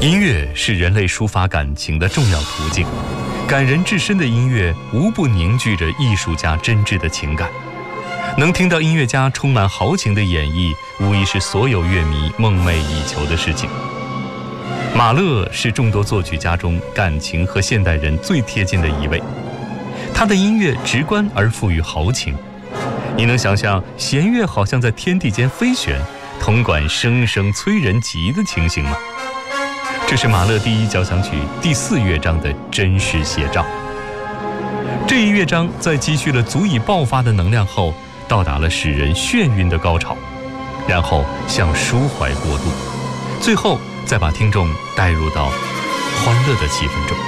音乐是人类抒发感情的重要途径，感人至深的音乐无不凝聚着艺术家真挚的情感。能听到音乐家充满豪情的演绎，无疑是所有乐迷梦寐以求的事情。马勒是众多作曲家中感情和现代人最贴近的一位，他的音乐直观而富于豪情。你能想象弦乐好像在天地间飞旋，铜管声声催人急的情形吗？这是马勒第一交响曲第4乐章的真实写照。这一乐章在积蓄了足以爆发的能量后，到达了使人眩晕的高潮，然后向抒怀过渡，最后再把听众带入到欢乐的气氛中。